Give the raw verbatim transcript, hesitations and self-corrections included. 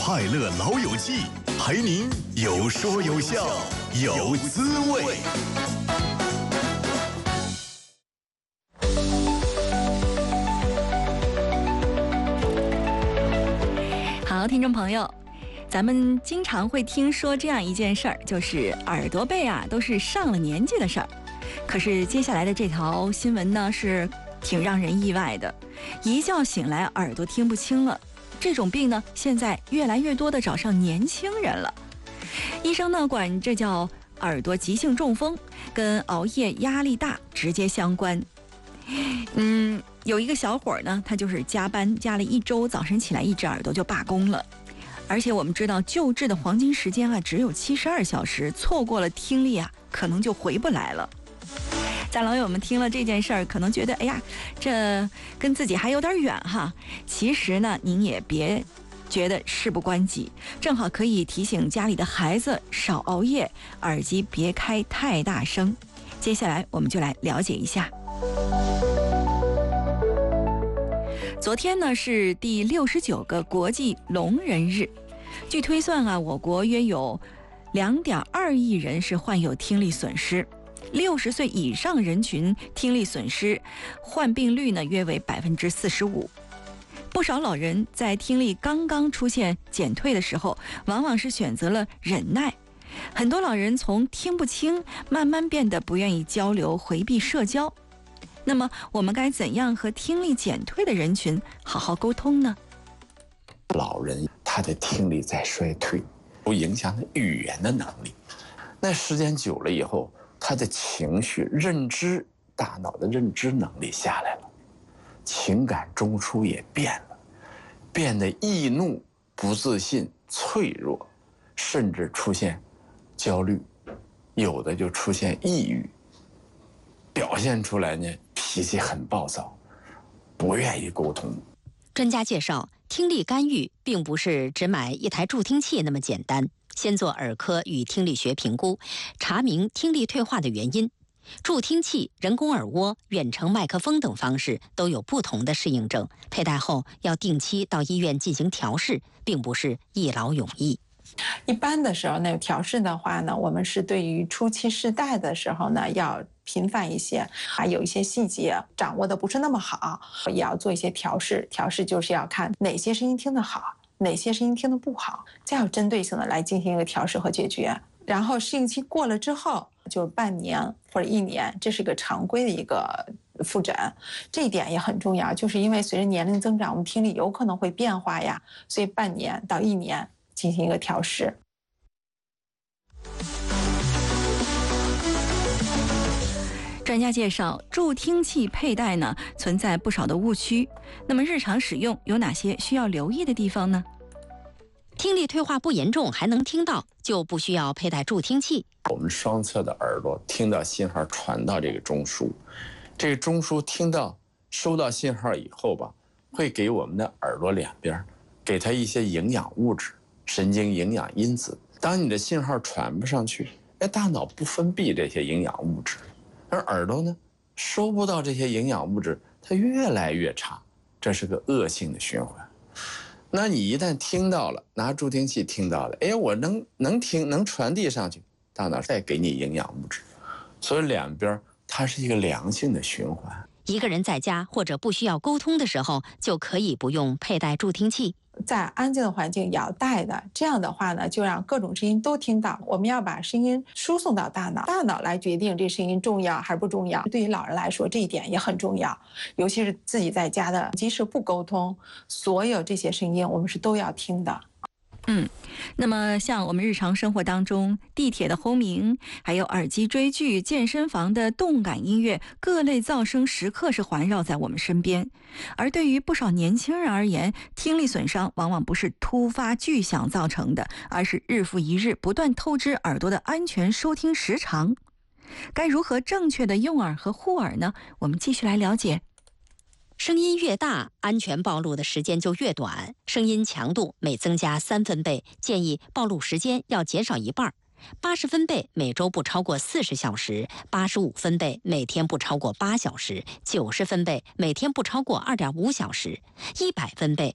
快乐老友记，陪您有说有笑有滋味。 好，听众朋友，咱们经常会听说这样一件事儿，就是耳朵背啊都是上了年纪的事儿。可是接下来的这条新闻呢，是挺让人意外的。一觉醒来耳朵听不清了，这种病呢，现在越来越多的找上年轻人了。医生呢管这叫耳朵急性中风，跟熬夜压力大直接相关。嗯，有一个小伙呢，他就是加班加了一周，早晨起来一只耳朵就罢工了。而且我们知道救治的黄金时间啊只有七十二小时，错过了听力啊可能就回不来了。咱老友们听了这件事儿，可能觉得哎呀，这跟自己还有点远哈。其实呢，您也别觉得事不关己，正好可以提醒家里的孩子少熬夜，耳机别开太大声。接下来我们就来了解一下。昨天呢是第六十九个国际聋人日，据推算啊，我国约有两点二亿人是患有听力损失。六十岁以上人群听力损失患病率呢约为百分之四十五。不少老人在听力刚刚出现减退的时候，往往是选择了忍耐。很多老人从听不清慢慢变得不愿意交流，回避社交。那么我们该怎样和听力减退的人群好好沟通呢？ 老人他的听力在衰退，都影响了语言的能力。那时间久了以后，他的情绪、认知、大脑的认知能力下来了，情感中枢也变了，变得易怒、不自信、脆弱，甚至出现焦虑，有的就出现抑郁，表现出来呢脾气很暴躁，不愿意沟通。 专家介绍，听力干预并不是只买一台助听器那么简单。先做耳科与听力学评估，查明听力退化的原因。助听器、人工耳蜗、远程麦克风等方式都有不同的适应症，佩戴后要定期到医院进行调试，并不是一劳永逸。 一般的时候呢，调试的话呢，我们是对于初期试戴的时候呢，要频繁一些，还有一些细节掌握的不是那么好，也要做一些调试。调试就是要看哪些声音听得好，哪些声音听得不好，再有针对性的来进行一个调试和解决。然后适应期过了之后，就半年或者一年，这是个常规的一个复诊。这一点也很重要，就是因为随着年龄增长，我们听力有可能会变化呀，所以半年到一年进行一个调试。 专家介绍，助听器佩戴呢存在不少的误区。那么日常使用有哪些需要留意的地方呢？ 听力退化不严重还能听到，就不需要佩戴助听器。 我们双侧的耳朵听到信号传到这个中枢，这个中枢听到收到信号以后吧，会给我们的耳朵两边给它一些营养物质、神经营养因子。当你的信号传不上去，哎，大脑不分泌这些营养物质，而耳朵呢收不到这些营养物质，它越来越差，这是个恶性的循环。那你一旦听到了，拿助听器听到了，哎，我能能听，能传递上去，大脑再给你营养物质，所以两边它是一个良性的循环。 一个人在家或者不需要沟通的时候，就可以不用佩戴助听器。 在安静的环境也要戴的，这样的话呢，就让各种声音都听到。我们要把声音输送到大脑，大脑来决定这声音重要还是不重要。对于老人来说，这一点也很重要，尤其是自己在家的，即使不沟通，所有这些声音我们是都要听的。 嗯，那么像我们日常生活当中，地铁的轰鸣，还有耳机追剧、健身房的动感音乐，各类噪声时刻是环绕在我们身边。而对于不少年轻人而言，听力损伤往往不是突发巨响造成的，而是日复一日不断透支耳朵的安全收听时长。该如何正确的用耳和护耳呢？我们继续来了解。 声音越大，安全暴露的时间就越短。声音强度每增加三分贝，建议暴露时间要减少一半。八十分贝每周不超过四十小时，八十五分贝每天不超过八小时，九十分贝每天不超过二点五小时，一百分贝